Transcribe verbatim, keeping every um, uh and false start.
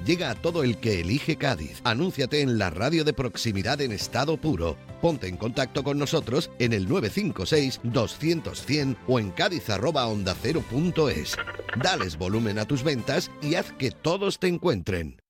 llega a todo el que elige Cádiz. Anúnciate en la radio de proximidad en estado puro. Ponte en contacto con nosotros en el nueve cinco seis, doscientos, cien o en cádiz arroba onda cero punto es. Dales volumen a tus ventas y haz que todos te encuentren.